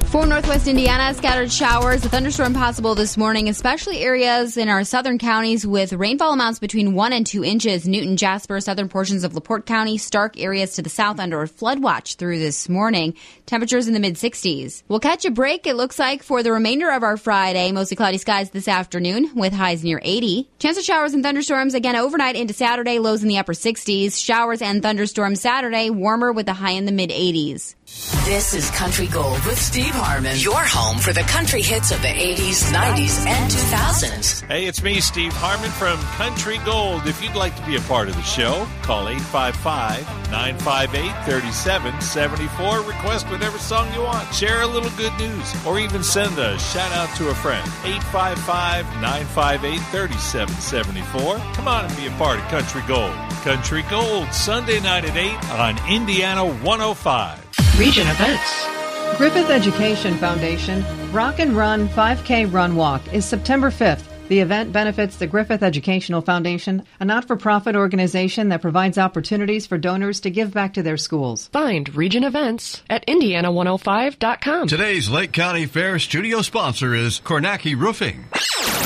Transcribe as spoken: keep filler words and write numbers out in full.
For Northwest Indiana, scattered showers, a thunderstorm possible this morning, especially areas in our southern counties with rainfall amounts between one and two inches. Newton, Jasper, southern portions of LaPorte County, Stark areas to the south under a flood watch through this morning. Temperatures in the mid sixties. We'll catch a break, it looks like, for the remainder of our Friday. Mostly cloudy skies this afternoon with highs near eighty. Chance of showers and thunderstorms again overnight into Saturday, lows in the upper sixties. Showers and thunderstorms Saturday, warmer with a high in the mid eighties. This is Country Gold with Steve Harmon, your home for the country hits of the eighties, nineties, and two thousands. Hey, it's me, Steve Harmon from Country Gold. If you'd like to be a part of the show, call eight five five, nine five eight, three seven seven four. Request whatever song you want. Share a little good news, or even send a shout-out to a friend. eight five five, nine five eight, three seven seven four. Come on and be a part of Country Gold. Country Gold, Sunday night at eight on Indiana one oh five. Region events. Griffith Education Foundation Rock and Run five K Run Walk is September fifth. The event benefits the Griffith Educational Foundation, a not-for-profit organization that provides opportunities for donors to give back to their schools. Find Region events at indiana one oh five dot com. Today's Lake County Fair studio sponsor is Kornacki Roofing.